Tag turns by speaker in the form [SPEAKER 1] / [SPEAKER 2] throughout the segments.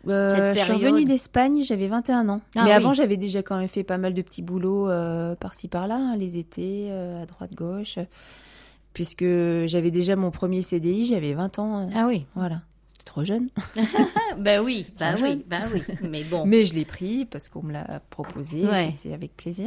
[SPEAKER 1] Je suis revenue d'Espagne, j'avais 21 ans.
[SPEAKER 2] Ah,
[SPEAKER 1] mais
[SPEAKER 2] oui.
[SPEAKER 1] avant, j'avais déjà quand même fait pas mal de petits boulots par-ci par-là, hein, les étés, à droite gauche, puisque j'avais déjà mon premier CDI, j'avais 20 ans.
[SPEAKER 2] Ah oui.
[SPEAKER 1] Voilà, c'était trop jeune.
[SPEAKER 2] Ben oui, ben
[SPEAKER 1] Trop
[SPEAKER 2] oui,
[SPEAKER 1] jeune.
[SPEAKER 2] ben oui. Mais bon.
[SPEAKER 1] Mais je l'ai pris parce qu'on me l'a proposé,
[SPEAKER 2] Ouais.
[SPEAKER 1] c'était avec plaisir.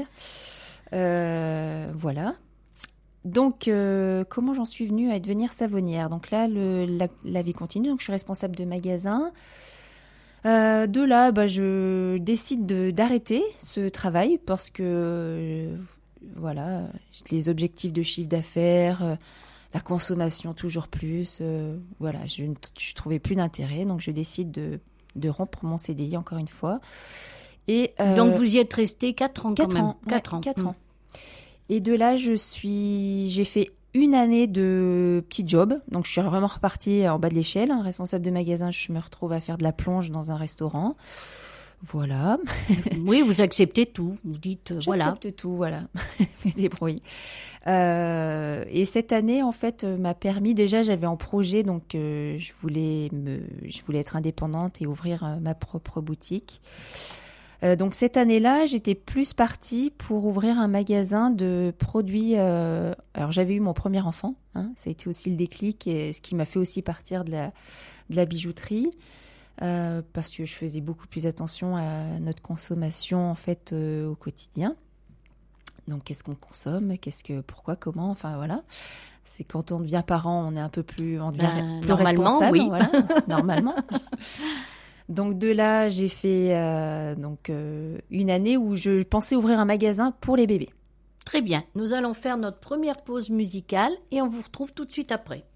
[SPEAKER 1] Voilà. Donc, comment j'en suis venue à devenir savonnière? Donc là, la vie continue. Donc, je suis responsable de magasin. De là, je décide d'arrêter ce travail parce que, voilà, les objectifs de chiffre d'affaires, la consommation toujours plus, voilà, je trouvais plus d'intérêt. Donc, je décide de rompre mon CDI encore une fois. Et,
[SPEAKER 2] Donc vous y êtes resté 4 ans quand
[SPEAKER 1] 4
[SPEAKER 2] même.
[SPEAKER 1] ans.
[SPEAKER 2] 4
[SPEAKER 1] ouais,
[SPEAKER 2] ans.
[SPEAKER 1] 4 ans. Et de là, j'ai fait une année de petit job. Donc, je suis vraiment repartie en bas de l'échelle. Hein. Responsable de magasin, je me retrouve à faire de la plonge dans un restaurant. Voilà.
[SPEAKER 2] Oui, vous acceptez tout. Vous dites, voilà.
[SPEAKER 1] J'accepte tout, voilà. Je me débrouille. Et cette année, en fait, m'a permis, déjà, j'avais en projet, donc je voulais être indépendante et ouvrir ma propre boutique. Donc cette année-là, j'étais plus partie pour ouvrir un magasin de produits. Alors j'avais eu mon premier enfant, hein, ça a été aussi le déclic, et ce qui m'a fait aussi partir de la bijouterie, parce que je faisais beaucoup plus attention à notre consommation en fait au quotidien. Donc qu'est-ce qu'on consomme, pourquoi, comment, enfin voilà. C'est quand on devient parent, on est un peu plus, on devient plus responsable,
[SPEAKER 2] oui.
[SPEAKER 1] voilà, normalement. Donc de là, j'ai fait une année où je pensais ouvrir un magasin pour les bébés.
[SPEAKER 2] Très bien. Nous allons faire notre première pause musicale et on vous retrouve tout de suite après.